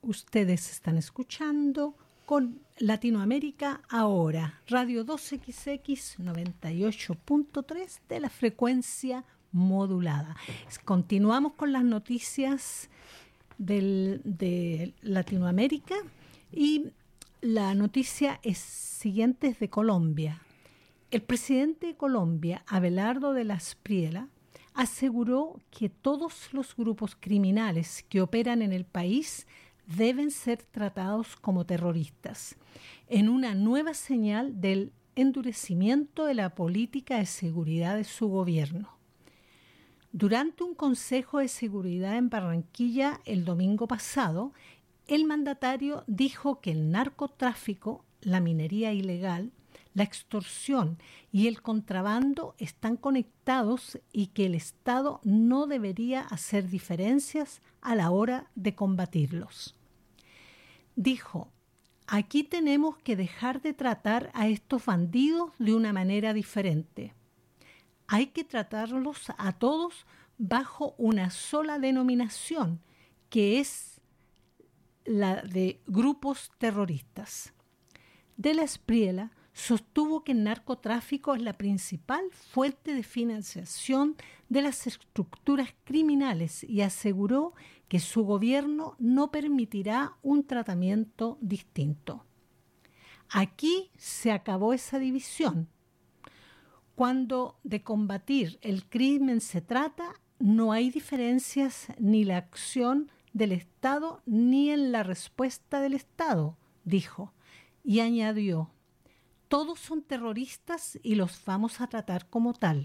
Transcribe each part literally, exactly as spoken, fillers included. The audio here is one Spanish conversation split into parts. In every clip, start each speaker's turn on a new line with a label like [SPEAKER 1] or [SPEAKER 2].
[SPEAKER 1] Ustedes están escuchando con Latinoamérica Ahora, Radio dos equis equis noventa y ocho punto tres de la frecuencia modulada. Continuamos con las noticias del, de Latinoamérica y la noticia es siguiente es de Colombia. El presidente de Colombia, Abelardo de la Espriella, aseguró que todos los grupos criminales que operan en el país deben ser tratados como terroristas, en una nueva señal del endurecimiento de la política de seguridad de su gobierno. Durante un consejo de seguridad en Barranquilla el domingo pasado, el mandatario dijo que el narcotráfico, la minería ilegal, la extorsión y el contrabando están conectados y que el Estado no debería hacer diferencias a la hora de combatirlos. Dijo, aquí tenemos que dejar de tratar a estos bandidos de una manera diferente. Hay que tratarlos a todos bajo una sola denominación, que es la de grupos terroristas. De la Espriella sostuvo que el narcotráfico es la principal fuente de financiación de las estructuras criminales y aseguró que su gobierno no permitirá un tratamiento distinto. Aquí se acabó esa división. Cuando de combatir el crimen se trata, no hay diferencias ni la acción del Estado ni en la respuesta del Estado, dijo, y añadió, todos son terroristas y los vamos a tratar como tal,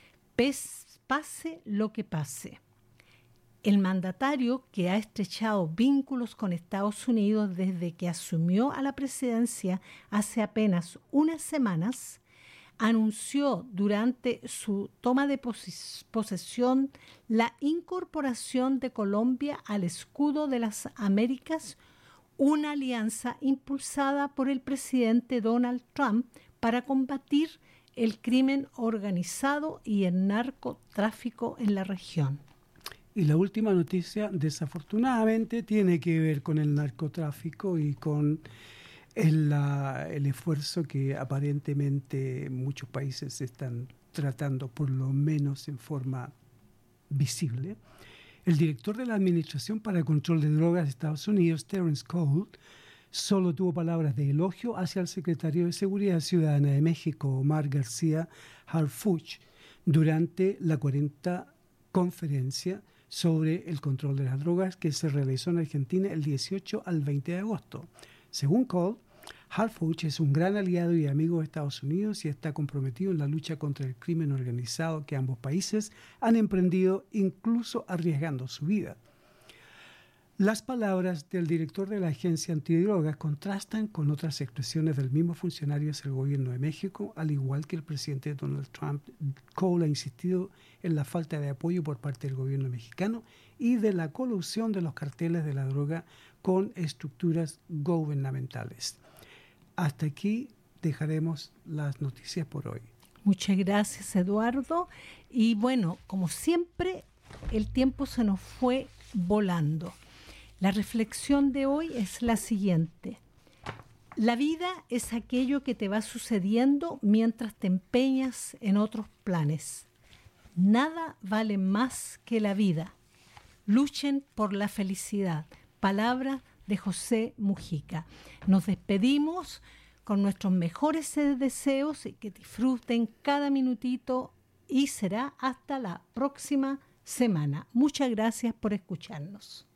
[SPEAKER 1] pase lo que pase. El mandatario, que ha estrechado vínculos con Estados Unidos desde que asumió a la presidencia hace apenas unas semanas, anunció durante su toma de pos- posesión la incorporación de Colombia al escudo de las Américas, una alianza impulsada por el presidente Donald Trump para combatir el crimen organizado y el narcotráfico en la región.
[SPEAKER 2] Y la última noticia, desafortunadamente, tiene que ver con el narcotráfico y con el, la, el esfuerzo que aparentemente muchos países están tratando, por lo menos en forma visible. El director de la Administración para el Control de Drogas de Estados Unidos, Terence Cole, solo tuvo palabras de elogio hacia el secretario de Seguridad Ciudadana de México, Omar García Harfuch, durante la cuarenta conferencia sobre el control de las drogas que se realizó en Argentina el dieciocho al veinte de agosto. Según Cole, Harfuch es un gran aliado y amigo de Estados Unidos y está comprometido en la lucha contra el crimen organizado que ambos países han emprendido, incluso arriesgando su vida. Las palabras del director de la Agencia Antidrogas contrastan con otras expresiones del mismo funcionario hacia el gobierno de México, al igual que el presidente Donald Trump. Cole ha insistido en la falta de apoyo por parte del gobierno mexicano y de la colusión de los carteles de la droga con estructuras gubernamentales. Hasta aquí dejaremos las noticias por hoy.
[SPEAKER 1] Muchas gracias, Eduardo. Y bueno, como siempre, el tiempo se nos fue volando. La reflexión de hoy es la siguiente. La vida es aquello que te va sucediendo mientras te empeñas en otros planes. Nada vale más que la vida. Luchen por la felicidad. Palabra de José Mujica. Nos despedimos con nuestros mejores deseos y que disfruten cada minutito y será hasta la próxima semana. Muchas gracias por escucharnos.